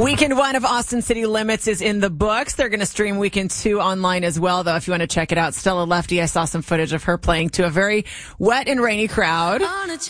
Weekend 1 of Austin City Limits is in the books. They're going to stream Weekend 2 online as well, though, if you want to check it out. Stella Lefty, I saw some footage of her playing to a very wet and rainy crowd.